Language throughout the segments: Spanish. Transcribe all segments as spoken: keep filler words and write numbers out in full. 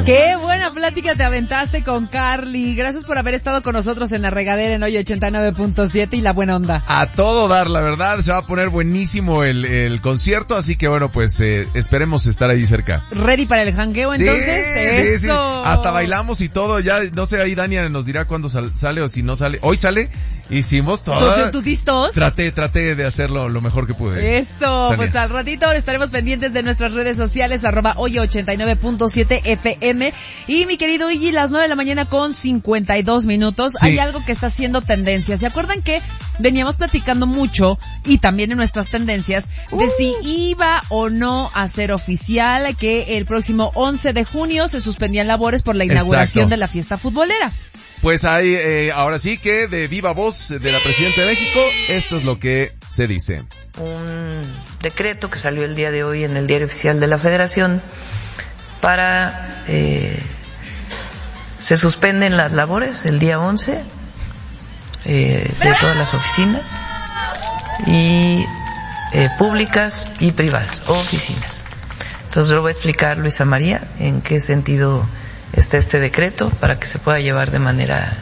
Qué buena plática te aventaste con Carly. Gracias por haber estado con nosotros en La Regadera en hoy ochenta y nueve punto siete y la buena onda. A todo dar, la verdad, se va a poner buenísimo el, el concierto, así que bueno, pues eh, esperemos estar ahí cerca. ¿Ready para el jangueo entonces? Sí, Eso. sí, sí. Hasta bailamos y todo, ya no sé, ahí Dania nos dirá cuándo sal, sale o si no sale. Hoy sale, hicimos todo. ¿Tú, tú distos? Traté, traté de hacerlo lo mejor que pude. Eso, Dania. Pues al ratito estaremos pendientes de nuestras redes sociales, arroba hoy ochenta y nueve punto siete F M. Y mi querido Iggy, las nueve de la mañana con cincuenta y dos minutos, sí. Hay algo que está haciendo tendencia. ¿Se acuerdan que veníamos platicando mucho y también en nuestras tendencias de uh. si iba o no a ser oficial que el próximo once de junio se suspendían labores por la inauguración Exacto. de la fiesta futbolera? Pues hay, eh, ahora sí que de viva voz de la Presidenta de México, esto es lo que se dice. Un decreto que salió el día de hoy en el Diario Oficial de la Federación para, eh, se suspenden las labores el día once eh, de todas las oficinas y eh, públicas y privadas, oficinas. Entonces lo voy a explicar, Luisa María, en qué sentido está este decreto para que se pueda llevar de manera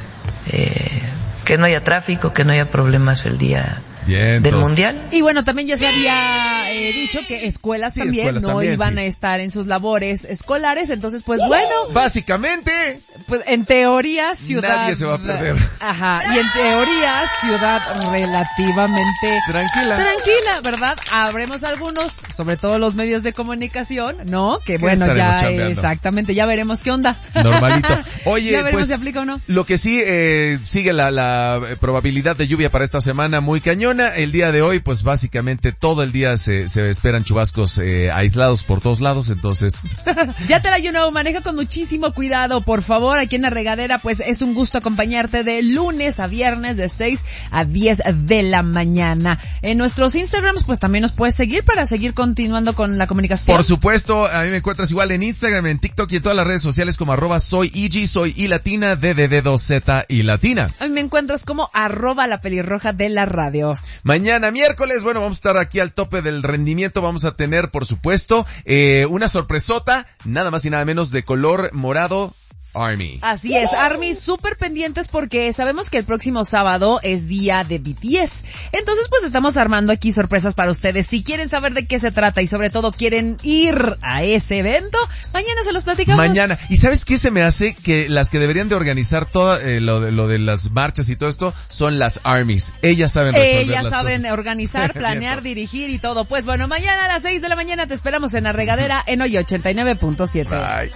eh, que no haya tráfico, que no haya problemas el día Bien, del Mundial. Y bueno, también ya se había eh, dicho que escuelas sí, también escuelas no también, iban sí. a estar en sus labores escolares, entonces pues bueno. Básicamente. Pues en teoría ciudad. Nadie se va a perder. Ajá, y en teoría ciudad relativamente tranquila. Tranquila, ¿verdad? Habremos algunos, sobre todo los medios de comunicación, ¿no? Que bueno, ya chambeando. Exactamente, ya veremos qué onda. Normalito. Oye, ya veremos pues, si aplica o no. Lo que sí eh, sigue la, la probabilidad de lluvia para esta semana muy cañona. El día de hoy, pues básicamente todo el día se, se esperan chubascos eh, aislados por todos lados, entonces. Ya te la you know, maneja con muchísimo cuidado, por favor. Aquí en La Regadera, pues es un gusto acompañarte de lunes a viernes de seis a diez de la mañana. En nuestros Instagrams, pues también nos puedes seguir para seguir continuando con la comunicación. Por supuesto, a mí me encuentras igual en Instagram, en TikTok y en todas las redes sociales como arroba soy Iggy, soy I latina, D de dedo, Z y latina. A mí me encuentras como arroba la pelirroja de la radio. Mañana miércoles, bueno, vamos a estar aquí al tope del rendimiento, vamos a tener, por supuesto, eh, una sorpresota, nada más y nada menos de color morado. Army. Así es, Army, súper pendientes porque sabemos que el próximo sábado es día de B T S. Entonces, pues estamos armando aquí sorpresas para ustedes. Si quieren saber de qué se trata y sobre todo quieren ir a ese evento, mañana se los platicamos. Mañana. ¿Y sabes qué se me hace? Que las que deberían de organizar todo eh, lo, de, lo de las marchas y todo esto son las Armies. Ellas saben resolver Ellas las saben cosas. organizar, planear, dirigir y todo. Pues bueno, mañana a las seis de la mañana te esperamos en La Regadera en hoy ochenta y nueve punto siete. Bye.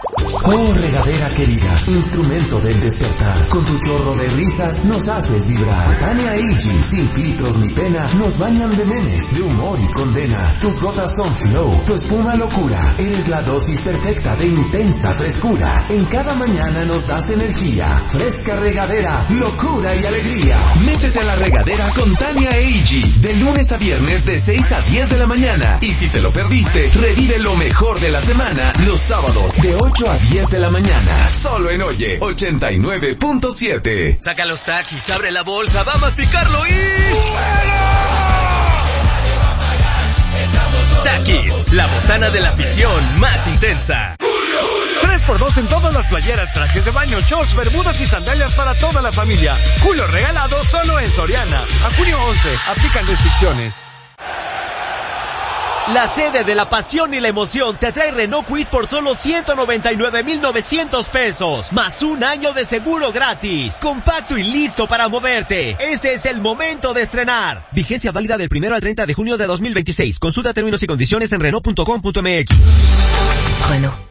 Oh, regadera querida, instrumento del despertar. Con tu chorro de risas nos haces vibrar. Tania e Iggy, sin filtros ni pena, nos bañan de memes, de humor y condena. Tus gotas son flow, tu espuma locura. Eres la dosis perfecta de intensa frescura. En cada mañana nos das energía. Fresca regadera, locura y alegría. Métete a La Regadera con Tania e Iggy, de lunes a viernes de seis a diez de la mañana. Y si te lo perdiste, revive lo mejor de la semana los sábados de ocho a diez de la mañana, solo en Oye ochenta y nueve punto siete. Saca los taquis, abre la bolsa, va a masticarlo y... Taquis, la botana de la afición más intensa. tres por dos en todas las playeras, trajes de baño, shorts, bermudas y sandalias para toda la familia. Julio regalado solo en Soriana. A junio once, aplican restricciones. La sede de la pasión y la emoción te trae Renault Kwid por solo ciento noventa y nueve mil novecientos pesos, más un año de seguro gratis. Compacto y listo para moverte. Este es el momento de estrenar. Vigencia válida del primero al treinta de junio de dos mil veintiséis. Consulta términos y condiciones en Renault punto com punto m x. Renault.